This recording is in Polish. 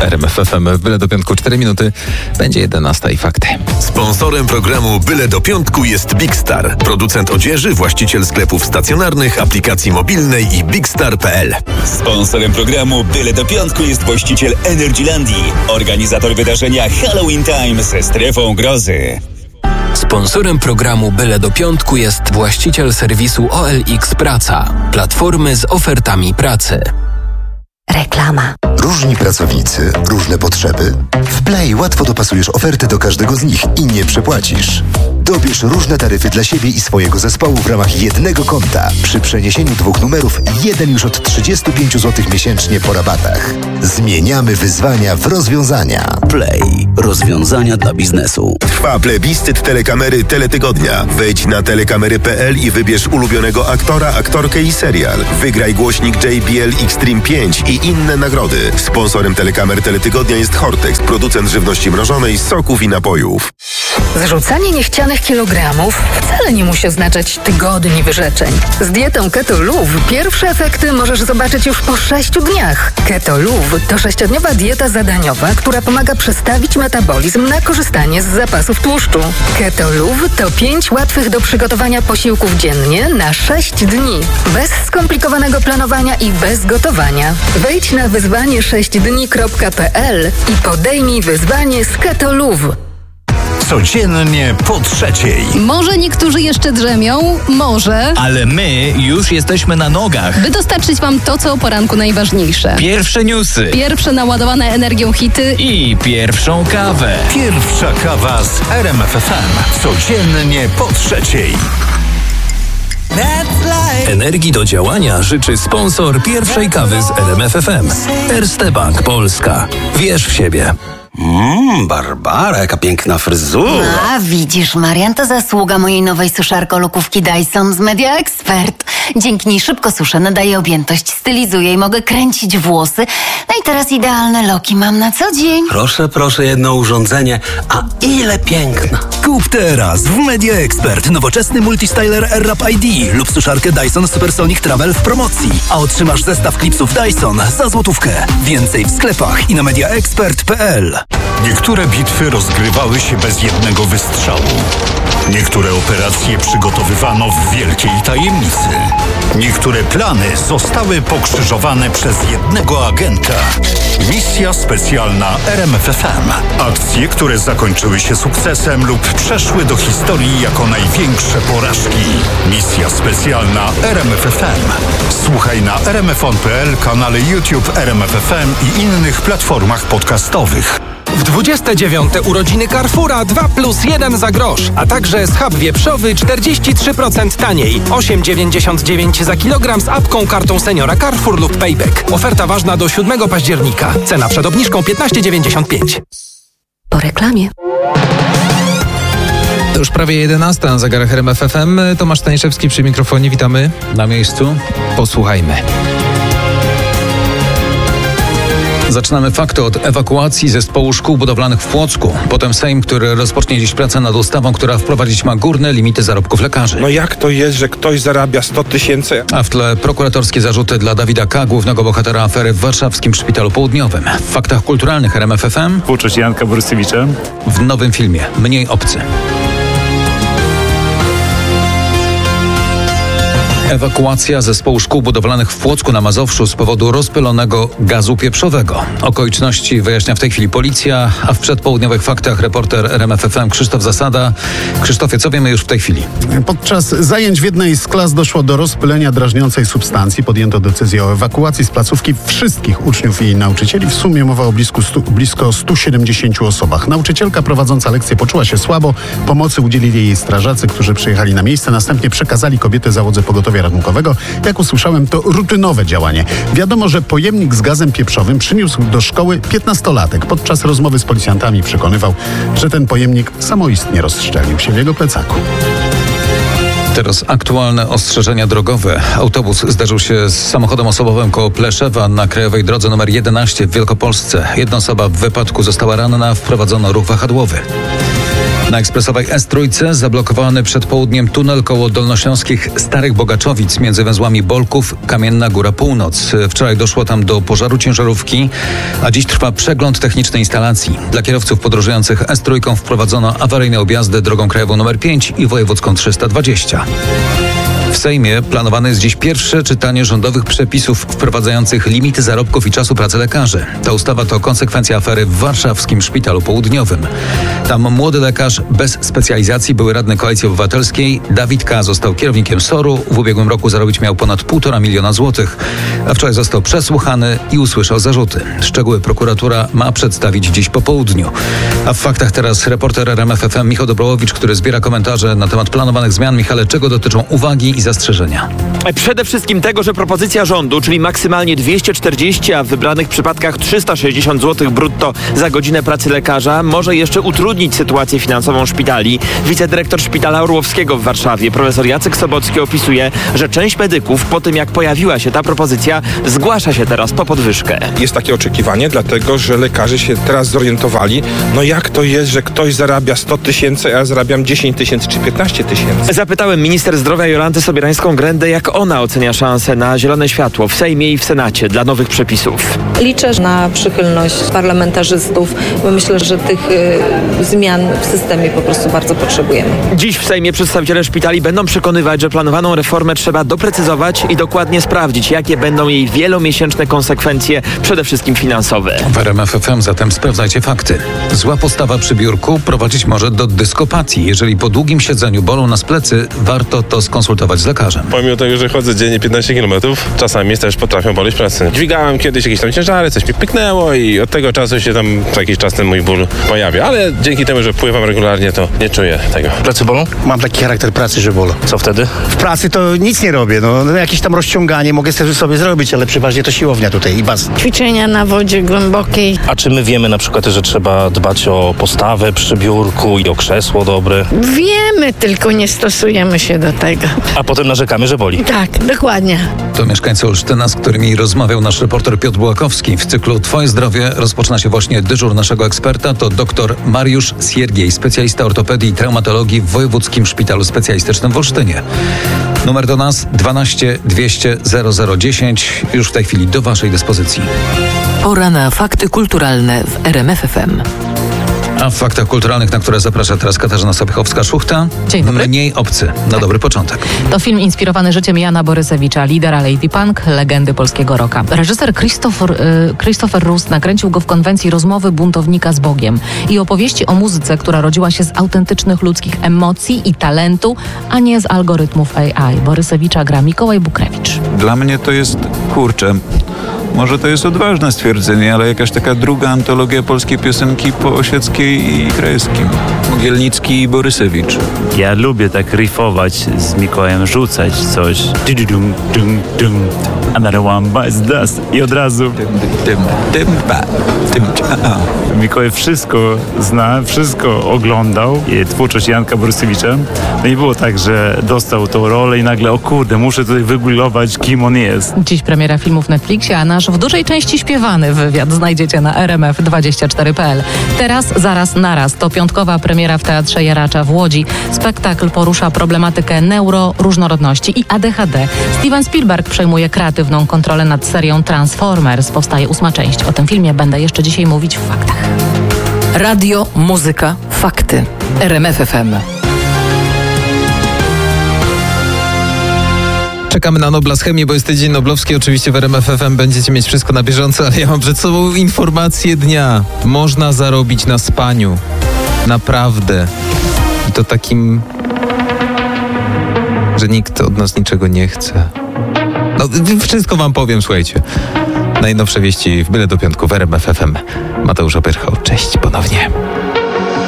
RMF FM. Byle do piątku 4 minuty. Będzie 11 i fakty. Sponsorem programu Byle do piątku jest Big Star. Producent odzieży, właściciel sklepów stacjonarnych, aplikacji mobilnej i bigstar.pl. Sponsorem programu Byle do piątku jest właściciel Energylandii. Organizator wydarzenia Halloween Time ze strefą grozy. Sponsorem programu Byle do piątku jest właściciel serwisu OLX Praca, platformy z ofertami pracy. Reklama. Różni pracownicy, różne potrzeby? W Play łatwo dopasujesz ofertę do każdego z nich i nie przepłacisz. Dobierz różne taryfy dla siebie i swojego zespołu w ramach jednego konta. Przy przeniesieniu 2 numerów, jeden już od 35 zł miesięcznie po rabatach. Zmieniamy wyzwania w rozwiązania. Play. Rozwiązania dla biznesu. Trwa plebiscyt telekamery Teletygodnia. Wejdź na telekamery.pl i wybierz ulubionego aktora, aktorkę i serial. Wygraj głośnik JBL Xtreme 5 i inne nagrody. Sponsorem telekamer Teletygodnia jest Hortex, producent żywności mrożonej, soków i napojów. Zrzucanie niechcianych kilogramów wcale nie musi oznaczać tygodni wyrzeczeń. Z dietą Keto Luv pierwsze efekty możesz zobaczyć już po 6 dniach. Keto Luv to 6-dniowa dieta zadaniowa, która pomaga przestawić metabolizm na korzystanie z zapasów tłuszczu. Keto Luv to 5 łatwych do przygotowania posiłków dziennie na 6 dni. Bez skomplikowanego planowania i bez gotowania. Wejdź na wyzwanie6dni.pl i podejmij wyzwanie z Keto Luv. Codziennie po 3:00. Może niektórzy jeszcze drzemią, może. Ale my już jesteśmy na nogach. By dostarczyć wam to, co o poranku najważniejsze. Pierwsze newsy. Pierwsze naładowane energią hity. I pierwszą kawę. Pierwsza kawa z RMF FM. Codziennie po 3:00. Energii do działania życzy sponsor pierwszej kawy z RMF FM. Erste Bank Polska. Wierz w siebie. Barbara, jaka piękna fryzura. A widzisz, Marian, to zasługa mojej nowej suszarko-lukówki Dyson z Media Expert. Dzięki niej szybko suszę, nadaję objętość, stylizuję i mogę kręcić włosy. No i teraz idealne loki mam na co dzień. Proszę, jedno urządzenie, a ile piękna. Kup teraz w Media Expert nowoczesny multistyler AirWrap ID lub suszarkę Dyson Supersonic Travel w promocji, a otrzymasz zestaw klipsów Dyson za złotówkę. Więcej w sklepach i na mediaexpert.pl. Niektóre bitwy rozgrywały się bez jednego wystrzału. Niektóre operacje przygotowywano w wielkiej tajemnicy. Niektóre plany zostały pokrzyżowane przez jednego agenta. Misja specjalna RMF FM. Akcje, które zakończyły się sukcesem lub przeszły do historii jako największe porażki. Misja specjalna RMF FM. Słuchaj na rmfon.pl, kanale YouTube RMF FM i innych platformach podcastowych. W 29. urodziny Carrefoura 2+1 za grosz, a także schab wieprzowy 43% taniej. 8,99 za kilogram z apką, kartą seniora Carrefour lub Payback. Oferta ważna do 7 października. Cena przed obniżką 15,95. Po reklamie. To już prawie 11 na zegarach RMF FM. Tomasz Staniszewski przy mikrofonie. Witamy na miejscu. Posłuchajmy. Zaczynamy fakty od ewakuacji zespołu szkół budowlanych w Płocku. Potem Sejm, który rozpocznie dziś pracę nad ustawą, która wprowadzić ma górne limity zarobków lekarzy. No jak to jest, że ktoś zarabia 100 000? A w tle prokuratorskie zarzuty dla Dawida K., głównego bohatera afery w warszawskim Szpitalu Południowym. W faktach kulturalnych RMF FM współczuć Janka Borysewicza w nowym filmie Mniej obcy. Ewakuacja zespołu szkół budowlanych w Płocku na Mazowszu z powodu rozpylonego gazu pieprzowego. Okoliczności wyjaśnia w tej chwili policja, a w przedpołudniowych faktach reporter RMF FM Krzysztof Zasada. Krzysztofie, co wiemy już w tej chwili? Podczas zajęć w jednej z klas doszło do rozpylenia drażniącej substancji. Podjęto decyzję o ewakuacji z placówki wszystkich uczniów i nauczycieli. W sumie mowa o blisko 170 osobach. Nauczycielka prowadząca lekcję poczuła się słabo. Pomocy udzielili jej strażacy, którzy przyjechali na miejsce. Następnie przekazali kobietę załodze pogotowia ratunkowego. Jak usłyszałem, to rutynowe działanie. Wiadomo, że pojemnik z gazem pieprzowym przyniósł do szkoły 15-latek. Podczas rozmowy z policjantami przekonywał, że ten pojemnik samoistnie rozszczelnił się w jego plecaku. Teraz aktualne ostrzeżenia drogowe. Autobus zderzył się z samochodem osobowym koło Pleszewa na krajowej drodze nr 11 w Wielkopolsce. Jedna osoba w wypadku została ranna, wprowadzono ruch wahadłowy. Na ekspresowej S3 zablokowany przed południem tunel koło dolnośląskich Starych Bogaczowic między węzłami Bolków, Kamienna Góra Północ. Wczoraj doszło tam do pożaru ciężarówki, a dziś trwa przegląd technicznej instalacji. Dla kierowców podróżujących S3 wprowadzono awaryjne objazdy drogą krajową nr 5 i wojewódzką 320. W Sejmie planowane jest dziś pierwsze czytanie rządowych przepisów wprowadzających limity zarobków i czasu pracy lekarzy. Ta ustawa to konsekwencja afery w warszawskim Szpitalu Południowym. Tam młody lekarz bez specjalizacji, były radny Koalicji Obywatelskiej, Dawid K. został kierownikiem SOR-u. W ubiegłym roku zarobić miał ponad 1,5 miliona złotych, a wczoraj został przesłuchany i usłyszał zarzuty. Szczegóły prokuratura ma przedstawić dziś po południu. A w faktach teraz reporter RMF FM Michał Dobrołowicz, który zbiera komentarze na temat planowanych zmian. Michale, czego dotyczą uwagi i zastrzeżenia? Przede wszystkim tego, że propozycja rządu, czyli maksymalnie 240, a w wybranych przypadkach 360 zł brutto za godzinę pracy lekarza, może jeszcze utrudnić sytuację finansową szpitali. Wicedyrektor Szpitala Orłowskiego w Warszawie, profesor Jacek Sobocki, opisuje, że część medyków po tym, jak pojawiła się ta propozycja, zgłasza się teraz po podwyżkę. Jest takie oczekiwanie, dlatego że lekarze się teraz zorientowali, no jak to jest, że ktoś zarabia 100 tysięcy, a ja zarabiam 10 tysięcy czy 15 tysięcy. Zapytałem minister zdrowia Jolantę Sobierańską-Grędę, jak ona ocenia szanse na zielone światło w Sejmie i w Senacie dla nowych przepisów. Liczę na przychylność parlamentarzystów, bo myślę, że tych zmian w systemie po prostu bardzo potrzebujemy. Dziś w Sejmie przedstawiciele szpitali będą przekonywać, że planowaną reformę trzeba doprecyzować i dokładnie sprawdzić, jakie będą jej wielomiesięczne konsekwencje, przede wszystkim finansowe. W RMF FM zatem sprawdzajcie fakty. Zła postawa przy biurku prowadzić może do dyskopatii. Jeżeli po długim siedzeniu bolą nas plecy, warto to skonsultować z lekarzem. Pomimo tego, że chodzę dziennie 15 km, czasami też potrafią boleć plecy. Dźwigałem kiedyś jakieś tam ciężary, coś mi pyknęło i od tego czasu się tam co jakiś czas ten mój ból pojawia. Ale dzięki temu, że pływam regularnie, to nie czuję tego. Plecy bolą? Mam taki charakter pracy, że bolą. Co wtedy? W pracy to nic nie robię. No, jakieś tam rozciąganie mogę sobie zrobić, ale przeważnie to siłownia tutaj i basen. Ćwiczenia na wodzie głębokiej. A czy my wiemy na przykład, że trzeba dbać o postawę przy biurku i o krzesło dobre? Wiemy, tylko nie stosujemy się do tego. A potem narzekamy, że boli. Tak, dokładnie. To mieszkańcy Olsztyna, z którymi rozmawiał nasz reporter Piotr Bułakowski. W cyklu Twoje zdrowie rozpoczyna się właśnie dyżur naszego eksperta. To dr Mariusz Siergiej, specjalista ortopedii i traumatologii w Wojewódzkim Szpitalu Specjalistycznym w Olsztynie. Numer do nas 12 200 0010. Już w tej chwili do Waszej dyspozycji. Pora na fakty kulturalne w RMF FM. A w faktach kulturalnych, na które zaprasza teraz Katarzyna Sobiechowska-Szuchta, Dzień dobry. Mniej obcy. Na dobry początek. To film inspirowany życiem Jana Borysewicza, lidera Lady Punk, legendy polskiego rocka. Reżyser Christopher Rust nakręcił go w konwencji rozmowy buntownika z Bogiem i opowieści o muzyce, która rodziła się z autentycznych ludzkich emocji i talentu, a nie z algorytmów AI. Borysewicza gra Mikołaj Bukrewicz. Dla mnie to jest, może to jest odważne stwierdzenie, ale jakaś taka druga antologia polskiej piosenki po Osieckiej i Krajewskim. Mogielnicki i Borysewicz. Ja lubię tak riffować z Mikołajem, rzucać coś. Another one bites dust. I od razu Mikołaj wszystko zna, wszystko oglądał. Twórczość Janka Borysewicza. No i było tak, że dostał tą rolę i nagle, o kurde, muszę tutaj wygooglować, kim on jest. Dziś premiera filmu w Netflixie, a nasz w dużej części śpiewany wywiad znajdziecie na rmf24.pl. Teraz, zaraz, naraz. To piątkowa premiera w Teatrze Jaracza w Łodzi. Spektakl porusza problematykę neuroróżnorodności i ADHD. Steven Spielberg przejmuje kreatywną kontrolę nad serią Transformers. Powstaje 8. część. O tym filmie będę jeszcze dzisiaj mówić w faktach. Radio, muzyka, fakty. RMF FM. Czekamy na Nobla z chemii, bo jest tydzień noblowski. Oczywiście w RMF FM będziecie mieć wszystko na bieżąco, ale ja mam przed sobą informację dnia. Można zarobić na spaniu. Naprawdę. I to takim, że nikt od nas niczego nie chce. No, wszystko wam powiem, słuchajcie. Najnowsze wieści w Byle do Piątku w RMF FM. Mateusz Opyrchał. Cześć ponownie.